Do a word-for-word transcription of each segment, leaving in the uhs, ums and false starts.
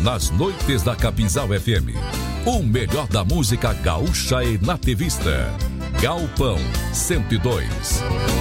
nas noites da Capinzal F M. O melhor da música gaúcha e nativista. Galpão cento e dois.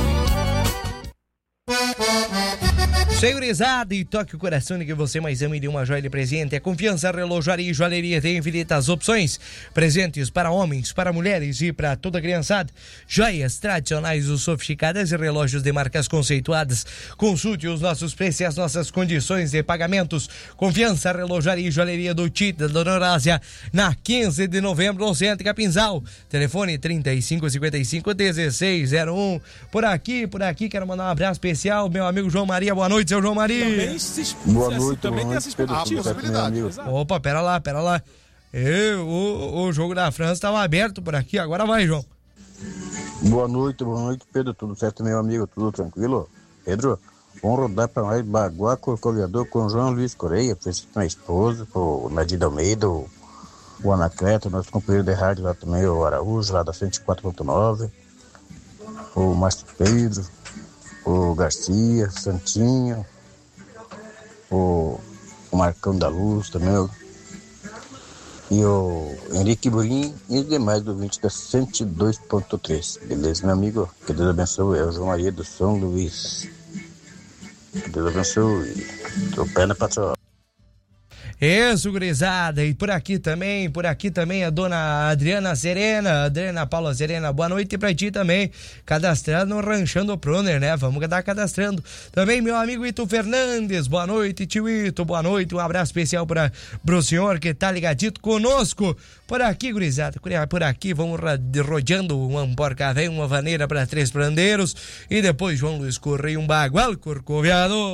Segurizada, e toque o coração de que você mais ama e dê uma joia de presente. A Confiança Relojaria e Joalheria tem infinitas opções. Presentes para homens, para mulheres e para toda a criançada. Joias tradicionais ou sofisticadas e relógios de marcas conceituadas. Consulte os nossos preços e as nossas condições de pagamentos. Confiança Relojaria e Joalheria do Tita, Dona Horácia, na quinze de novembro, no centro de Capinzal. Telefone trinta e cinco cinquenta e cinco dezesseis zero um. Por aqui, por aqui, quero mandar um abraço especial, meu amigo João Maria. Boa noite, seu João Maria. Boa noite, também boa noite, tem essa possibilidade. Opa, pera lá, pera lá. Eu, o, o jogo da França estava aberto por aqui, agora vai, João. Boa noite, boa noite, Pedro. Tudo certo, meu amigo? Tudo tranquilo? Pedro, vamos rodar para nós Baguá, Corcoviador, com João Luiz Correia, para minha esposa, o Nadir Almeida, o, o Anacleto, nosso companheiro de rádio lá também, o Araújo, lá da cento e quatro ponto nove, o Márcio Pedro, o Garcia, Santinho, o, o Marcão da Luz também, e o Henrique Burim e os demais ouvintes da cento e dois ponto três. Beleza, meu amigo? Que Deus abençoe. É o João Maria do São Luís. Que Deus abençoe. Tô pé na patroa. Isso, gurizada, e por aqui também, por aqui também a dona Adriana Serena, Adriana Paula Serena, boa noite pra ti também, cadastrando no Ranchando Proner, né, vamos estar cadastrando, também meu amigo Ito Fernandes, boa noite, tio Ito, boa noite, um abraço especial pra, pro senhor que tá ligadito conosco, por aqui, gurizada, por aqui, vamos rodeando uma porca velha, uma vaneira pra três prandeiros, e depois João Luiz Correia, um bagual corcoviador.